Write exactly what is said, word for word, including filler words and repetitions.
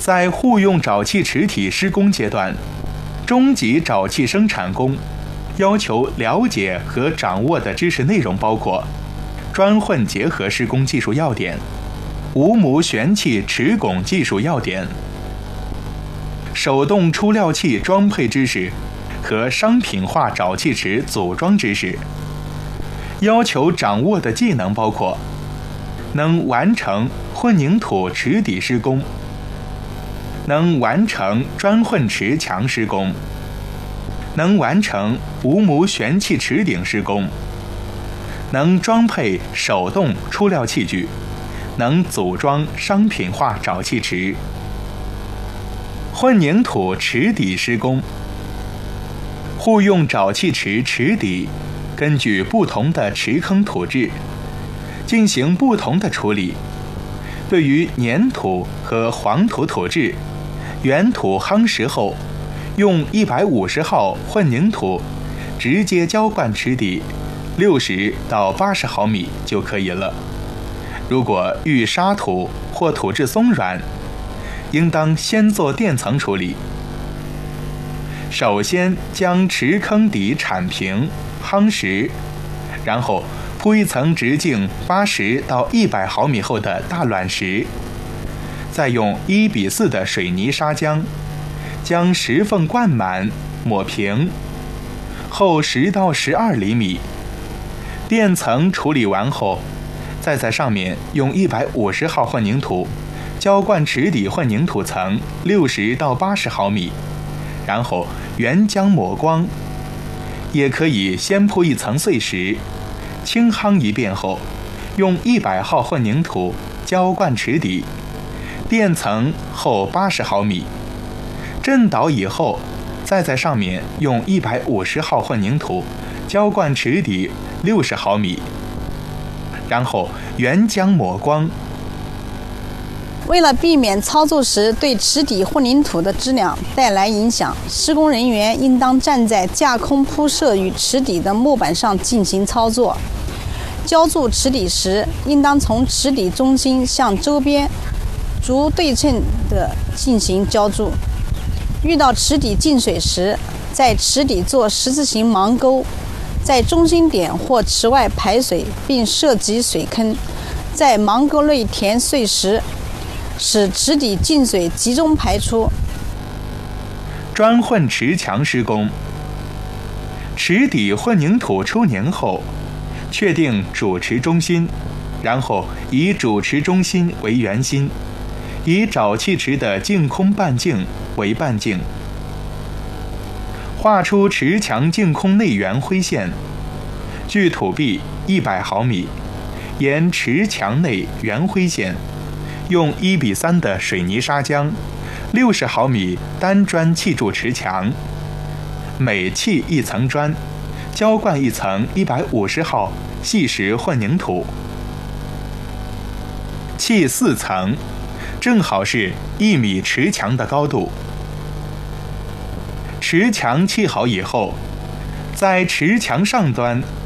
在户用沼气池体施工阶段，中级沼气生产工要求了解和掌握的知识内容包括砖混结合施工技术要点、无母旋气池拱技术要点、手动出料器装配知识和商品化沼气池组装知识。要求掌握的技能包括能完成混凝土池底施工，能完成砖混池墙施工，能完成无母旋气池顶施工，能装配手动出料器具，能组装商品化沼气池。混凝土池底施工，户用沼气池池底根据不同的池坑土质进行不同的处理。对于粘土和黄土土质，原土夯实后，用一百五十号混凝土直接浇灌池底六十到八十毫米就可以了。如果遇沙土或土质松软，应当先做垫层处理。首先将池坑底铲平夯实，然后铺一层直径八十到一百毫米厚的大卵石，再用一比四的水泥砂浆将石缝灌满抹平，厚十到十二厘米。垫层处理完后，再在上面用一百五十号混凝土浇灌池底混凝土层六十到八十毫米，然后原浆抹光。也可以先铺一层碎石，轻夯一遍后，用一百号混凝土浇灌池底，垫层厚八十毫米。震倒以后，再在上面用一百五十号混凝土浇灌池底六十毫米，然后原浆抹光。 为了避免操作时对池底混凝土的质量带来影响，施工人员应当站在架空铺设于池底的木板上进行操作。浇筑池底时，应当从池底中心向周边逐对称地进行浇筑。遇到池底进水时，在池底做十字形盲沟，在中心点或池外排水，并设计水坑，在盲沟内填碎石，使池底进水集中排出。 砖混池墙施工，池底混凝土出粘后，确定主池中心，然后以主池中心为圆心，以沼气池的净空半径为半径，画出池墙净空内圆灰线，距土壁一百毫米，沿池墙内圆灰线，用一比三的水泥砂浆六十毫米单砖砌筑池墙，每砌一层砖，浇灌一层一百五十号细石混凝土，砌四层，正好是一米池墙的高度。池墙砌好以后，在池墙上端